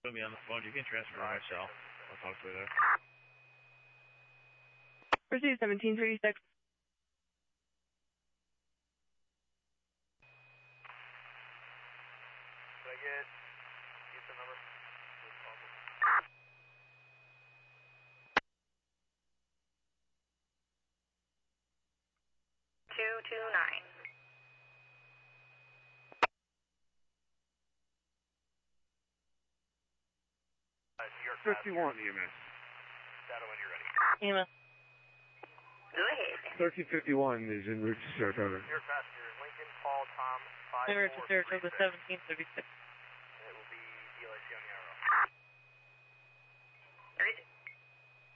Put me on the phone. You can transfer to my cell. I'll talk to her there. Proceed 1736. Did I get Houston number? 229. 51 EMS. Shadow when you're ready. EMS. Go ahead. 1351 is en route to Saratoga. Your passengers, Lincoln, Paul, Tom, 5. Saratoga 1736.